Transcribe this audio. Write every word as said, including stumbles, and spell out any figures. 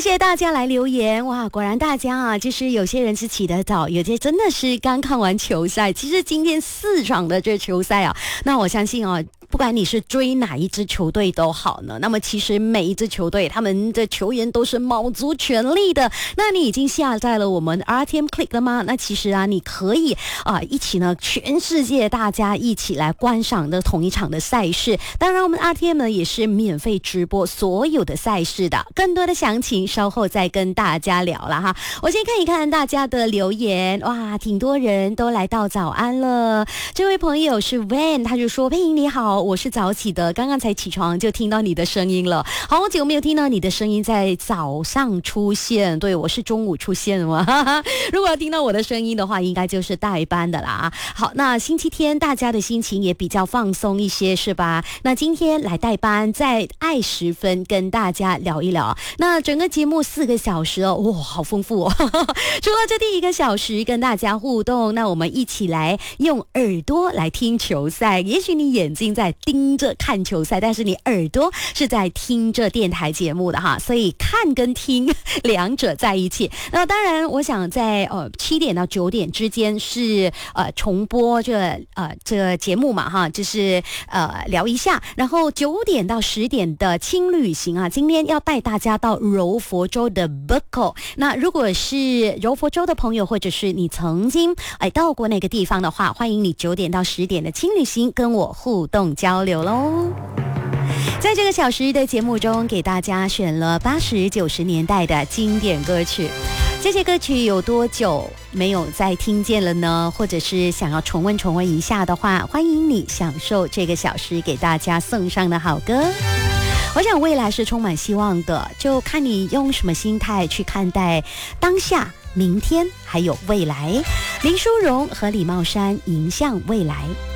谢谢大家来留言哇！果然大家啊，就是有些人是起得早，有些真的是刚看完球赛。其实今天四场的这球赛啊，那我相信啊，不管你是追哪一支球队都好呢，那么其实每一支球队他们的球员都是卯足全力的。那你已经下载了我们 R T M Click 了吗？那其实啊，你可以啊、呃、一起呢，全世界大家一起来观赏的同一场的赛事。当然，我们 R T M 呢也是免费直播所有的赛事的。更多的详情稍后再跟大家聊了哈。我先看一看大家的留言，哇，挺多人都来到早安了。这位朋友是 Van， 他就说：佩莹你好，我是早起的，刚刚才起床就听到你的声音了，好久没有听到你的声音在早上出现，对，我是中午出现嘛。如果要听到我的声音的话，应该就是代班的啦。好，那星期天大家的心情也比较放松一些是吧？那今天来代班，在爱十分跟大家聊一聊。那整个节目四个小时哦，哇，好丰富哦。除了这第一个小时跟大家互动，那我们一起来用耳朵来听球赛。也许你眼睛在盯着看球赛，但是你耳朵是在听着电台节目的哈，所以看跟听两者在一起。那当然，我想在呃七点到九点之间是呃重播这呃这个节目嘛哈，就是呃聊一下。然后九点到十点的轻旅行啊，今天要带大家到柔佛州的 Burco。那如果是柔佛州的朋友，或者是你曾经哎到过那个地方的话，欢迎你九点到十点的轻旅行跟我互动交流喽。在这个小时的节目中，给大家选了八十九十年代的经典歌曲。这些歌曲有多久没有再听见了呢？或者是想要重温重温一下的话，欢迎你享受这个小时给大家送上的好歌。我想未来是充满希望的，就看你用什么心态去看待当下、明天还有未来。林淑荣和李茂山迎向未来。